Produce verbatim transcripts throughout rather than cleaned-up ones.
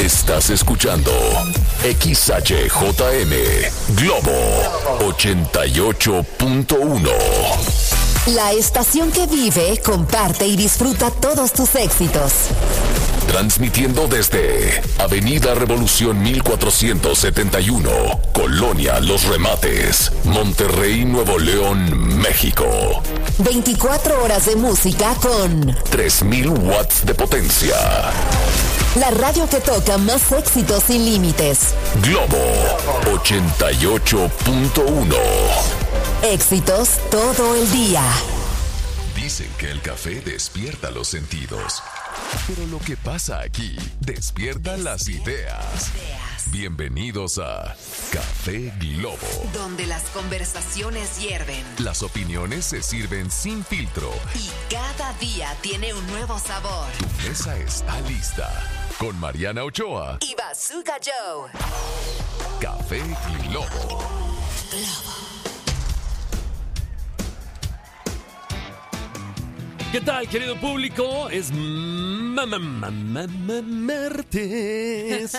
Estás escuchando X H J M Globo ochenta y ocho punto uno. La estación que vive, comparte y disfruta todos tus éxitos. Transmitiendo desde Avenida Revolución mil cuatrocientos setenta y uno, Colonia Los Remates, Monterrey, Nuevo León, México. veinticuatro horas de música con tres mil watts de potencia. La radio que toca más éxitos sin límites. Globo ochenta y ocho punto uno. Éxitos todo el día. Dicen que el café despierta los sentidos. Pero lo que pasa aquí despierta las ideas. Bienvenidos a Café Globo, donde las conversaciones hierven. Las opiniones se sirven sin filtro. Y cada día tiene un nuevo sabor. Tu mesa está lista. Con Mariana Ochoa y Bazooka Joe. Café Globo. Globo. ¿Qué tal, querido público? Es ma- ma- ma- ma- ma- martes.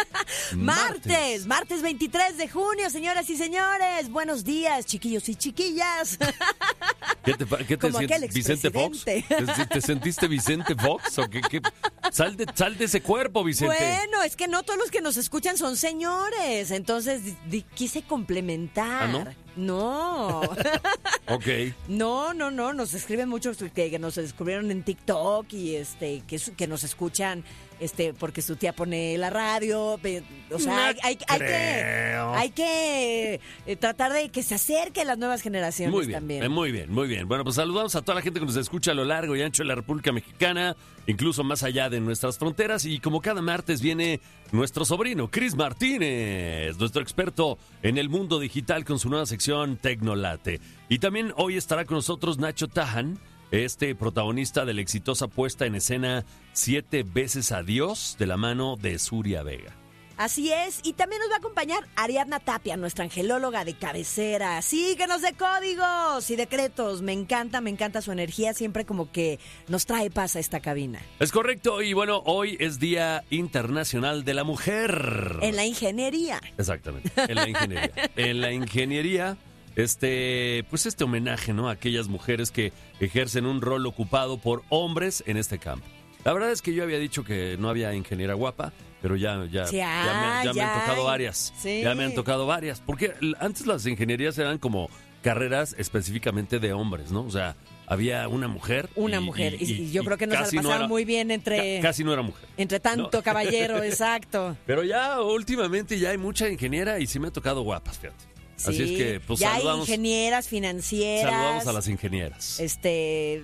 Martes, martes veintitrés de junio, señoras y señores. Buenos días, chiquillos y chiquillas. ¿Qué te, pa- qué te Como aquel sientes, Vicente Fox? ¿Te, expresidente. te sentiste Vicente Fox? ¿O qué, qué? Sal, de, sal de ese cuerpo, Vicente. Bueno, es que no todos los que nos escuchan son señores, entonces di- di- quise complementar. ¿Ah, no? No. Ok. No, no, no, nos escriben muchos que, que nos descubrieron en TikTok y este que, su- que nos escuchan este porque su tía pone la radio, pe- o sea, No hay, hay- hay que creo. hay que eh, tratar de que se acerquen las nuevas generaciones Muy bien, también. eh, muy bien, muy bien. Bueno, pues saludamos a toda la gente que nos escucha a lo largo y ancho de la República Mexicana, incluso más allá de nuestras fronteras. Y como cada martes viene nuestro sobrino, Chris Martínez, nuestro experto en el mundo digital con su nueva sección Tecnolate. Y también hoy estará con nosotros Nacho Tahan, este protagonista de la exitosa puesta en escena Siete veces Adiós, de la mano de Suria Vega. Así es, y también nos va a acompañar Ariadna Tapia, nuestra angelóloga de cabecera. Síguenos de códigos y decretos. Me encanta, me encanta su energía, siempre como que nos trae paz a esta cabina. Es correcto, y bueno, hoy es Día Internacional de la Mujer. En la ingeniería. Exactamente, en la ingeniería. En la ingeniería, este, pues este homenaje, ¿no? A aquellas mujeres que ejercen un rol ocupado por hombres en este campo. La verdad es que yo había dicho que no había ingeniera guapa, pero ya, ya, Sí, ya, me, ya me ya han tocado hay. varias. Sí. Ya me han tocado varias. Porque l- antes las ingenierías eran como carreras específicamente de hombres, ¿no? O sea, había una mujer. Una y- mujer. Y, y- y yo y creo que nos casi la no pasaron era- muy bien entre, ca- Casi no era mujer. entre tanto No. caballero, exacto. Pero ya últimamente ya hay mucha ingeniera y sí me ha tocado guapas, fíjate. Así Sí, es que, pues ya saludamos, hay ingenieras financieras. saludamos a las ingenieras. Este,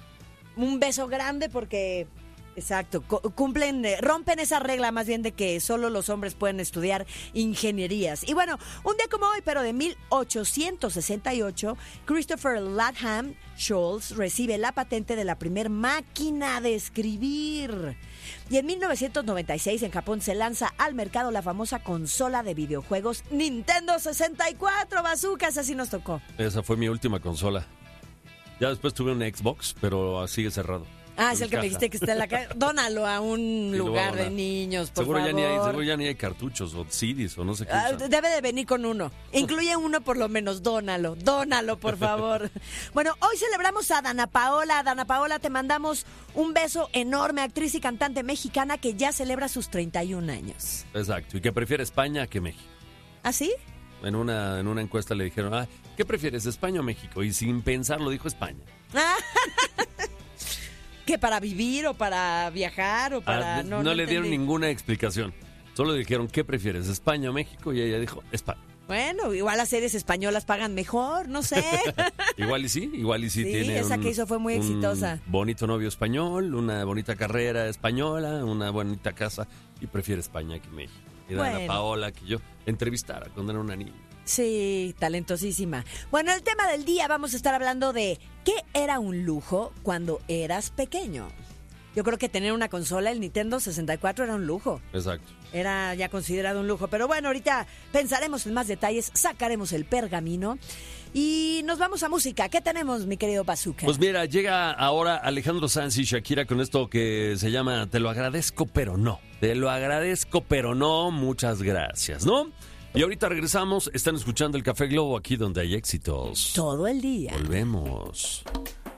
un beso grande porque, exacto, cu- cumplen, eh, rompen esa regla más bien de que solo los hombres pueden estudiar ingenierías. Y bueno, un día como hoy, pero de mil ochocientos sesenta y ocho, Christopher Latham Scholes recibe la patente de la primer máquina de escribir. Y en mil novecientos noventa y seis en Japón se lanza al mercado la famosa consola de videojuegos Nintendo sesenta y cuatro, bazookas, así nos tocó. Esa fue mi última consola. Ya después tuve un Xbox, pero sigue cerrado. Ah, es Con el que me caja. dijiste que está en la calle. Dónalo a un lo voy a lugar de donar. niños, por Seguro favor. ya, ni hay, seguro ya ni hay cartuchos o C Ds o no sé qué. Ah, usan. debe de venir con uno. Incluye uno por lo menos. Dónalo, dónalo, por favor. Bueno, hoy celebramos a Dana Paola. Dana Paola, te mandamos un beso enorme, actriz y cantante mexicana que ya celebra sus treinta y un años. Exacto, y que prefiere España que México. ¿Ah, sí? En una, en una encuesta le dijeron, ah, ¿qué prefieres, España o México? Y sin pensarlo dijo España. ¿Que para vivir o para viajar o para...? Ah, no, no, no le dieron entendí. ninguna explicación. Solo dijeron, ¿qué prefieres, España o México? Y ella dijo, España. Bueno, igual las series españolas pagan mejor, no sé. Igual y sí, igual y sí, Sí, tiene esa un, que hizo fue muy un exitosa. bonito novio español, una bonita carrera española, una bonita casa y prefiere España que México. Y Dana Bueno. Paola que yo entrevistara cuando era una niña. Sí, talentosísima. Bueno, el tema del día vamos a estar hablando de ¿qué era un lujo cuando eras pequeño? Yo creo que tener una consola, el Nintendo sesenta y cuatro, era un lujo. Exacto. Era ya considerado un lujo. Pero bueno, ahorita pensaremos en más detalles, sacaremos el pergamino y nos vamos a música. ¿Qué tenemos, mi querido Bazooka? Pues mira, llega ahora Alejandro Sanz y Shakira con esto que se llama Te lo agradezco, pero no. Te lo agradezco, pero no. Muchas gracias, ¿no? Y ahorita regresamos. Están escuchando el Café Globo aquí donde hay éxitos. Todo el día. Volvemos.